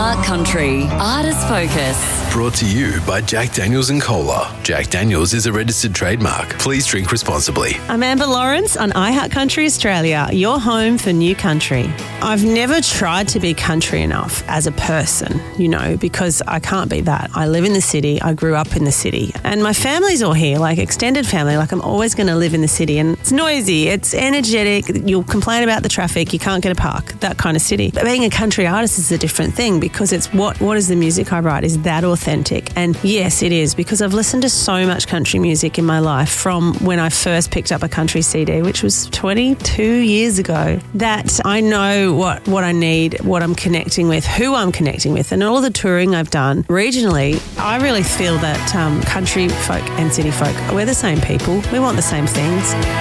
iHeart Country Artist Focus. Brought to you by Jack Daniels and Cola. Jack Daniels is a registered trademark. Please drink responsibly. I'm Amber Lawrence on iHeart Country Australia, your home for new country. I've never tried to be country enough as a person, because I can't be that. I live in the city. I grew up in the city. And my family's all here, like extended family. Like I'm always going to live in the city. And it's noisy. It's energetic. You'll complain about the traffic. You can't get a park. That kind of city. But being a country artist is a different thing because it's what is the music I write? Is that authentic? And yes, it is, because I've listened to so much country music in my life from when I first picked up a country CD, which was 22 years ago, that I know what I need, what I'm connecting with, who I'm connecting with. And all the touring I've done regionally, I really feel that country folk and city folk, we're the same people. We want the same things.